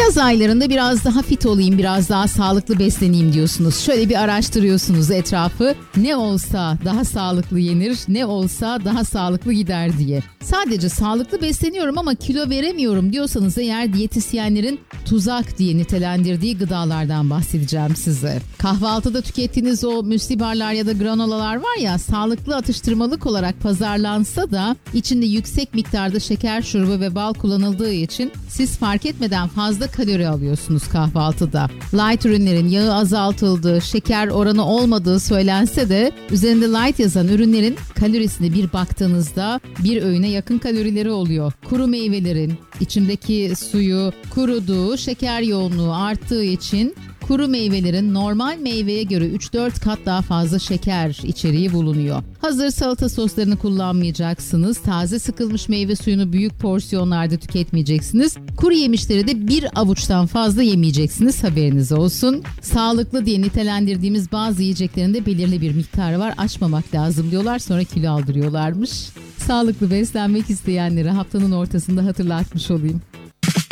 Yaz aylarında biraz daha fit olayım, biraz daha sağlıklı besleneyim diyorsunuz. Şöyle bir araştırıyorsunuz etrafı. Ne olsa daha sağlıklı yenir, ne olsa daha sağlıklı gider diye. Sadece sağlıklı besleniyorum ama kilo veremiyorum diyorsanız eğer, diyetisyenlerin tuzak diye nitelendirdiği gıdalardan bahsedeceğim size. Kahvaltıda tükettiğiniz o müsli barlar ya da granolalar var ya, sağlıklı atıştırmalık olarak pazarlansa da içinde yüksek miktarda şeker, şurubu ve bal kullanıldığı için siz fark etmeden fazla kalori alıyorsunuz kahvaltıda. Light ürünlerin yağı azaltıldığı, şeker oranı olmadığı söylense de üzerinde light yazan ürünlerin kalorisine bir baktığınızda bir öğüne yakın kalorileri oluyor. Kuru meyvelerin içindeki suyu kuruduğu, şeker yoğunluğu arttığı için kuru meyvelerin normal meyveye göre 3-4 kat daha fazla şeker içeriği bulunuyor. Hazır salata soslarını kullanmayacaksınız. Taze sıkılmış meyve suyunu büyük porsiyonlarda tüketmeyeceksiniz. Kuru yemişleri de bir avuçtan fazla yemeyeceksiniz, haberiniz olsun. Sağlıklı diye nitelendirdiğimiz bazı yiyeceklerin de belirli bir miktarı var. Açmamak lazım diyorlar, sonra kilo aldırıyorlarmış. Sağlıklı beslenmek isteyenlere haftanın ortasında hatırlatmış olayım.